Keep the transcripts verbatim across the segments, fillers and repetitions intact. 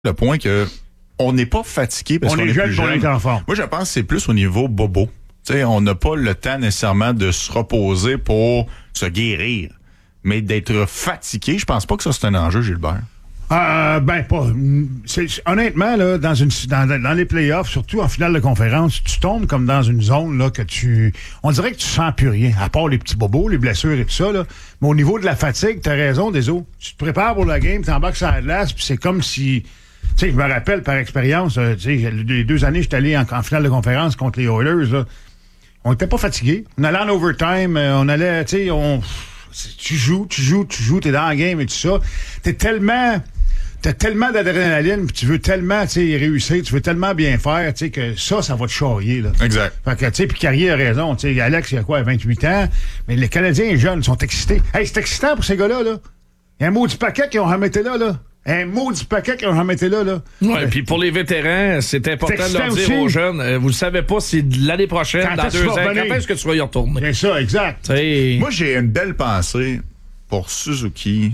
le point que on n'est pas fatigué parce on qu'on est est jeune, plus on jeune. est en forme. Moi, je pense que c'est plus au niveau bobo. T'sais, on n'a pas le temps nécessairement de se reposer pour se guérir. Mais d'être fatigué, je pense pas que ça, c'est un enjeu, Gilbert. Euh, ben, pas. C'est, honnêtement, là, dans, une, dans, dans les playoffs, surtout en finale de conférence, tu tombes comme dans une zone là, que tu. On dirait que tu sens plus rien, à part les petits bobos, les blessures et tout ça. Là. Mais au niveau de la fatigue, t'as raison, Deso. Tu te prépares pour la game, t'embarques sur la glace, puis c'est comme si. Tu sais, je me rappelle par expérience, euh, tu sais, les deux années, j'étais allé en, en finale de conférence contre les Oilers, là. On était pas fatigués. On allait en overtime, euh, on allait, tu sais, on. Tu joues, tu joues, tu joues, t'es dans la game et tout ça. T'es tellement. T'as tellement d'adrénaline, puis tu veux tellement, tu sais, réussir, tu veux tellement bien faire, tu sais, que ça, ça va te charrier, là. Exact. Fait que, tu sais, puis Carrier a raison, tu sais, Alex, il a quoi, vingt-huit ans, mais les Canadiens jeunes sont excités. Hey, c'est excitant pour ces gars-là, là. Il y a un maudit paquet qu'ils ont remetté là, là. Un maudit paquet qu'ils ont remetté là, là. Ouais, puis pour les vétérans, c'est important C'est de leur dire aussi. aux jeunes, euh, vous ne savez pas si l'année prochaine, Quand dans est-ce deux que ans, tu vas quand revenir? est-ce que tu vas y retourner? C'est ça, exact. T'sais, Moi, j'ai une belle pensée pour Suzuki,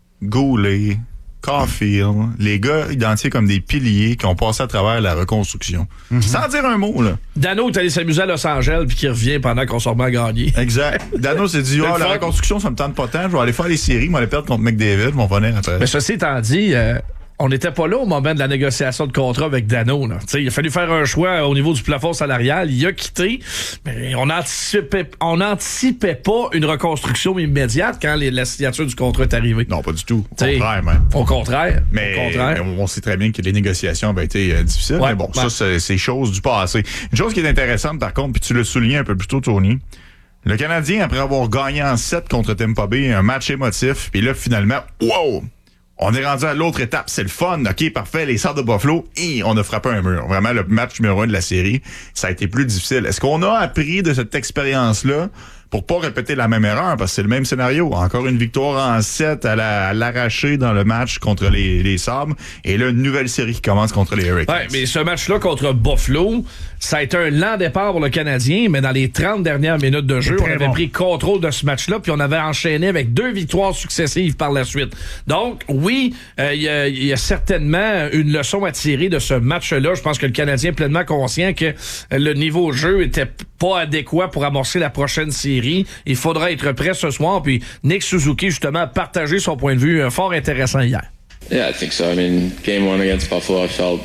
Goulet, Caulfield, les gars identifiés comme des piliers qui ont passé à travers la reconstruction. Mm-hmm. Sans dire un mot, là. Dano est allé s'amuser à Los Angeles puis qui revient pendant qu'on se remet à gagner. Exact. Dano s'est dit, oh, la reconstruction, ça me tente pas tant, je vais aller faire les séries, je vais aller perdre contre McDavid, je vais venir après. Mais ceci étant dit, euh, on n'était pas là au moment de la négociation de contrat avec Dano. Là. Il a fallu faire un choix au niveau du plafond salarial. Il a quitté, mais on n'anticipait on anticipait pas une reconstruction immédiate quand les, la signature du contrat est arrivée. Non, pas du tout. Au T'sais, contraire, même. Au contraire. Mais, au contraire. mais on sait très bien que les négociations ont été euh, difficiles. Ouais, mais bon, ouais. ça, c'est, c'est chose du passé. Une chose qui est intéressante, par contre, puis tu l'as souligné un peu plus tôt, Tony, le Canadien, après avoir gagné en sept contre Tampa Bay, un match émotif, puis là, finalement, wow! On est rendu à l'autre étape, c'est le fun, ok, parfait, les Sabres de Buffalo, et on a frappé un mur. Vraiment, le match numéro un de la série, ça a été plus difficile. Est-ce qu'on a appris de cette expérience-là pour pas répéter la même erreur, parce que c'est le même scénario. Encore une victoire en sept à, la, à l'arracher dans le match contre les, les Sabres, et là, une nouvelle série qui commence contre les Hurricanes. Ouais, mais ce match-là contre Buffalo, ça a été un lent départ pour le Canadien, mais dans les trente dernières minutes de jeu, on avait bon. pris contrôle de ce match-là, puis on avait enchaîné avec deux victoires successives par la suite. Donc, oui, il euh, y, y a certainement une leçon à tirer de ce match-là. Je pense que le Canadien est pleinement conscient que le niveau de jeu était pas adéquat pour amorcer la prochaine série. Il faudra être prêt ce soir. Puis Nick Suzuki, justement, a partagé son point de vue euh, fort intéressant hier. Yeah, I think so. I mean, game one against Buffalo, I felt,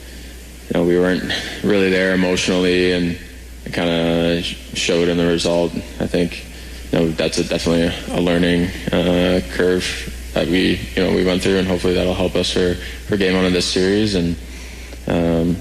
you know, we weren't really there emotionally, and it kind of showed in the result. I think, you know, that's a, definitely a learning uh, curve that we, you know, we went through, and hopefully that'll help us for, for game one of this series. And um,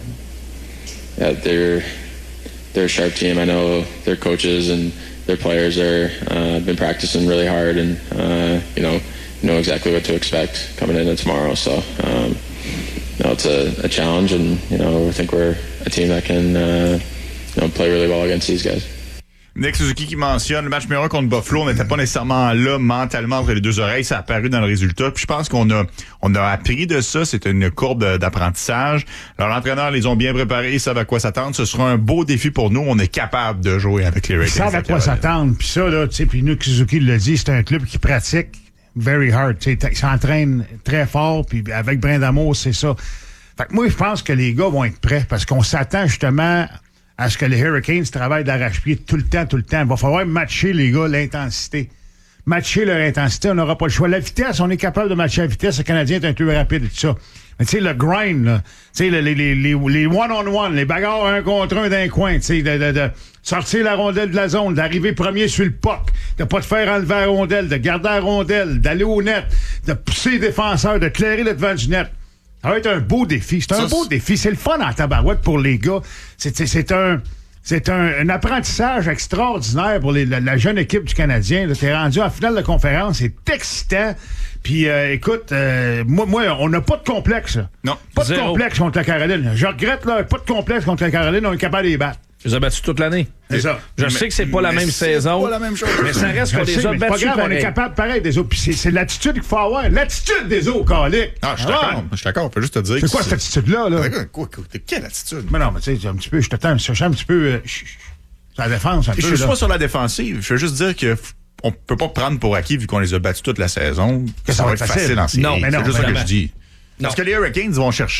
yeah, they're they're a sharp team. I know their coaches and their players are uh, been practicing really hard, and uh, you know know exactly what to expect coming into tomorrow. So um, you know, it's a, a challenge, and you know I think we're a team that can uh, you know play really well against these guys. Nick Suzuki qui mentionne le match numéro un contre Buffalo, on n'était pas nécessairement là mentalement entre les deux oreilles, ça a apparu dans le résultat. Puis je pense qu'on a on a appris de ça, c'est une courbe d'apprentissage. Alors l'entraîneur les ont bien préparés, ils savent à quoi s'attendre. Ce sera un beau défi pour nous, on est capable de jouer avec les Hurricanes. Ils savent à quoi s'attendre. Puis ça, là, tu sais, puis Nick Suzuki l'a dit, c'est un club qui pratique very hard. Tu sais, ils s'entraînent très fort, puis avec brin d'amour, c'est ça. Fait que moi, je pense que les gars vont être prêts parce qu'on s'attend justement à ce que les Hurricanes travaillent d'arrache-pied tout le temps, tout le temps. Il va falloir matcher, les gars, l'intensité. Matcher leur intensité, on n'aura pas le choix. La vitesse, on est capable de matcher la vitesse. Le Canadien est un peu plus rapide et tout ça. Mais tu sais, le grind, là, tu sais, les, les, les, les one-on-one, les bagarres un contre un d'un coin, tu sais, de, de, de sortir la rondelle de la zone, d'arriver premier sur le puck, de pas te faire enlever la rondelle, de garder la rondelle, d'aller au net, de pousser les défenseurs, de clairer le devant du net. Ça va être un beau défi. C'est un ça, beau c'est... défi. C'est le fun en tabarouette pour les gars. C'est, c'est, c'est un... C'est un, un apprentissage extraordinaire pour les, la, la jeune équipe du Canadien. Là, t'es rendu en finale de conférence, c'est excitant. Puis, euh, écoute, euh, moi, moi, on n'a pas de complexe. Non. Pas de Zéro. complexe contre la Caroline. Je regrette, là, pas de complexe contre la Caroline. On est capable de les battre. Je les ai battus toute l'année. C'est ça. Je mais, sais que c'est pas la même saison. C'est pas la même chose. Mais ça reste qu'on Je les sais, a mais battus. c'est pas grave, pareil. on est capable pareil des autres. Puis c'est, c'est l'attitude qu'il faut avoir. L'attitude des autres, calique. Ah, je suis d'accord. Je suis d'accord. On peut juste te dire. C'est quoi cette attitude-là, là? Quoi, quoi, quelle attitude? Mais non, mais tu sais, un petit peu, je t'attends, je suis un petit peu. Euh, je, je, la défense, un peu. Je suis là. pas sur la défensive. Je veux juste dire que. On peut pas prendre pour acquis, vu qu'on les a battus toute la saison, que ça, ça va être facile, facile en série. Non, mais non, c'est juste mais ça non, que je dis. Parce que les Hurricanes vont chercher